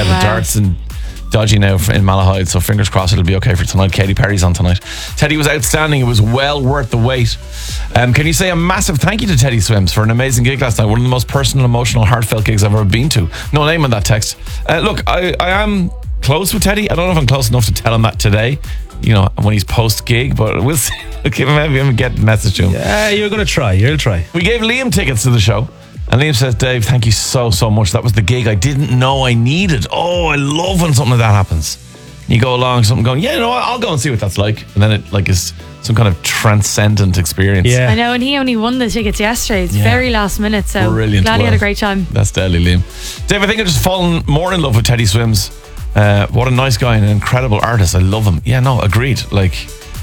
Yeah, the darts and dodgy now in Malahide, so fingers crossed it'll be okay for tonight. Katy Perry's on tonight. Teddy was outstanding. It was well worth the wait. Can you say a massive thank you to Teddy Swims for an amazing gig last night? One of the most personal, emotional, heartfelt gigs I've ever been to. No name on that text. Look, I am close with Teddy. I don't know if I'm close enough to tell him that today, you know, when he's post-gig, but we'll see. Okay, maybe I'm going to get the message to him. Yeah, you're going to try. You'll try. We gave Liam tickets to the show. And Liam says, Dave, thank you so much. That was the gig I didn't know I needed. Oh, I love when something like that happens. You go along, something going, yeah, no, I'll go and see what that's like. And then it is some kind of transcendent experience. Yeah. I know, and he only won the tickets yesterday. It's very last minute, so brilliant. Glad he had a great time. That's deadly, Liam. Dave, I think I've just fallen more in love with Teddy Swims. What a nice guy and an incredible artist. I love him. Yeah, no, agreed. Like,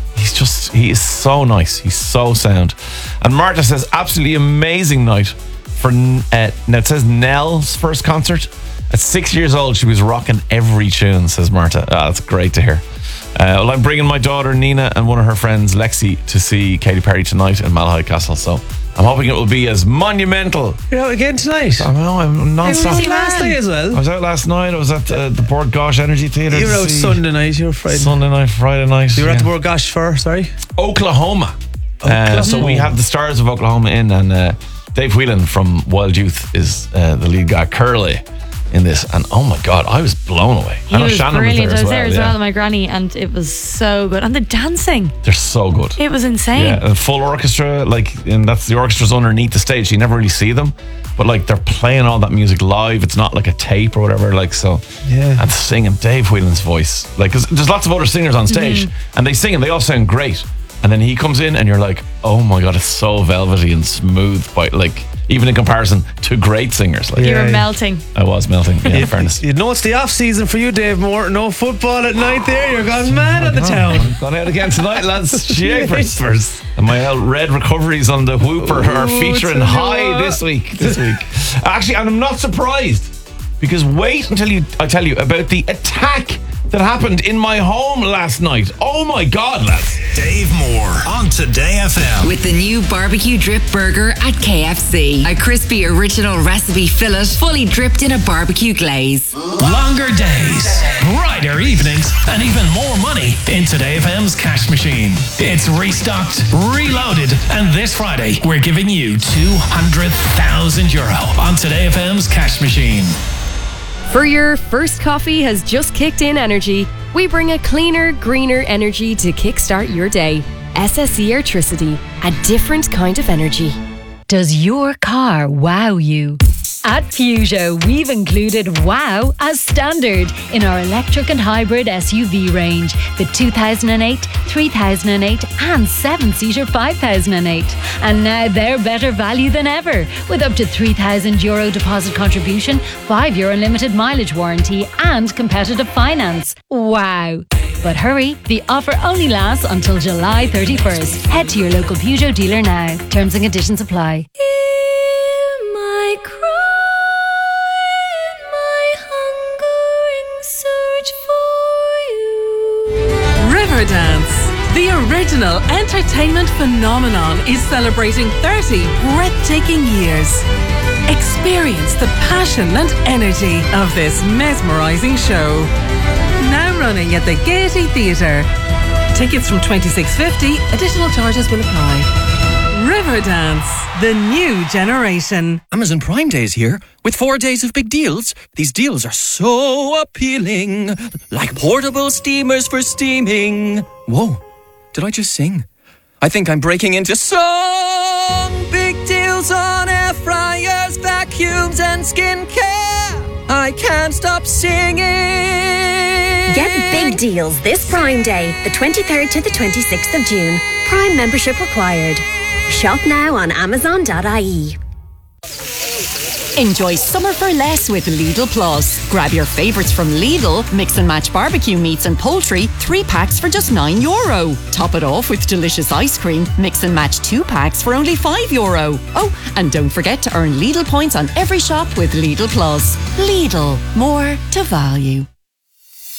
he is so nice. He's so sound. And Marta says, absolutely amazing night for, now it says Nell's first concert. At 6 years old, she was rocking every tune, says Marta. That's great to hear. Well, I'm bringing my daughter Nina and one of her friends Lexi to see Katy Perry tonight in Malahide Castle, so I'm hoping it will be as monumental. You're out again tonight? I know, I'm non-stop. You were last night as well. I was out last night. I was at the Port Gosh Energy Theatre. You were out Sunday night. You were Friday. Sunday night, Friday night. You were at the Port Gosh for, Oklahoma. So we have the stars of Oklahoma in, and Dave Whelan from Wild Youth is the lead guy, Curly, in this. And oh my God, I was blown away. He was brilliant. I was there as well with my granny, and it was so good. And the dancing, they're so good. It was insane. Yeah, and full orchestra, and that's the orchestra's underneath the stage. You never really see them, but like they're playing all that music live. It's not like a tape or whatever. Like, so, yeah. And singing Dave Whelan's voice, like, 'cause there's lots of other singers on stage, and they sing and they all sound great. And then he comes in and you're like, oh my God, it's so velvety and smooth, like, even in comparison to great singers. Like, you were melting. I was melting, in fairness. You know it's the off season for you, Dave Moore. No football at night there. You're gone mad at the town. I'm gone out again tonight, lads. Shapers. And my red recoveries on the whooper are featuring high this week. Actually, and I'm not surprised, because wait until I tell you about the attack that happened in my home last night. Oh my God, lads. Dave Moore on Today FM. With the new barbecue drip burger at KFC. A crispy original recipe fillet fully dripped in a barbecue glaze. Longer days, brighter evenings, and even more money in Today FM's cash machine. It's restocked, reloaded, and this Friday we're giving you €200,000 on Today FM's cash machine. For your first coffee has just kicked in energy, we bring a cleaner, greener energy to kickstart your day. SSE Airtricity, a different kind of energy. Does your car wow you? At Peugeot, we've included wow as standard in our electric and hybrid SUV range, the 2008, 3008 and 7-seater 5008. And now they're better value than ever, with up to €3,000 deposit contribution, €5 unlimited mileage warranty and competitive finance. Wow! But hurry, the offer only lasts until July 31st. Head to your local Peugeot dealer now. Terms and conditions apply. Riverdance, the original entertainment phenomenon, is celebrating 30 breathtaking years. Experience the passion and energy of this mesmerising show. Now running at the Gaiety Theatre. Tickets from $26.50. Additional charges will apply. Riverdance, the new generation. Amazon Prime Day is here with 4 days of big deals. These deals are so appealing, like portable steamers for steaming. Whoa, did I just sing? I think I'm breaking into song. Big deals on air fryers, vacuums and skincare. I can't stop singing. Get big deals this Prime Day, the 23rd to the 26th of June. Prime membership required. Shop now on Amazon.ie. Enjoy summer for less with Lidl Plus. Grab your favourites from Lidl, mix and match barbecue meats and poultry, 3 packs for just €9. Top it off with delicious ice cream, mix and match 2 packs for only €5. Oh, and don't forget to earn Lidl points on every shop with Lidl Plus. Lidl, more to value.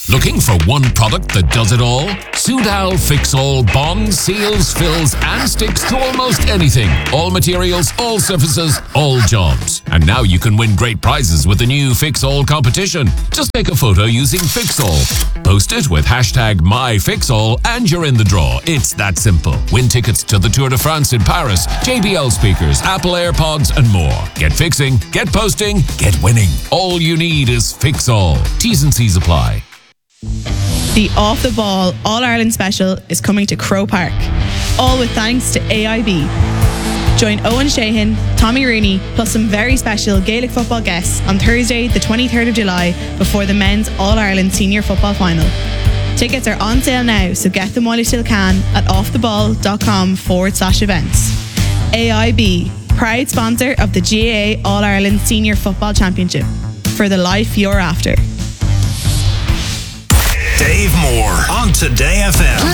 Looking for one product that does it all? Soudal Fix-All bonds, seals, fills and sticks to almost anything. All materials, all surfaces, all jobs. And now you can win great prizes with the new Fix-All competition. Just take a photo using Fix-All. Post it with hashtag MyFixAll and you're in the draw. It's that simple. Win tickets to the Tour de France in Paris, JBL speakers, Apple AirPods and more. Get fixing, get posting, get winning. All you need is Fix-All. T's and C's apply. The Off the Ball All-Ireland Special is coming to Crow Park, all with thanks to AIB. Join Owen Sheehan, Tommy Rooney, plus some very special Gaelic football guests on Thursday, the 23rd of July, before the men's All-Ireland Senior Football Final. Tickets are on sale now, so get them while you still can at offtheball.com/events. AIB, proud sponsor of the GAA All-Ireland Senior Football Championship. For the life you're after. Dave Moore on Today FM.